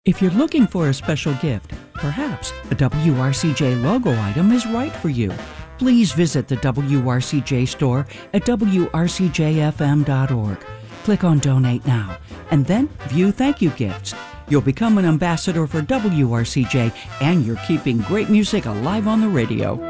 If you're looking for a special gift, perhaps a WRCJ logo item is right for you. Please visit the WRCJ store at WRCJFM.org. Click on Donate Now, and then view thank you gifts. You'll become an ambassador for WRCJ, and you're keeping great music alive on the radio.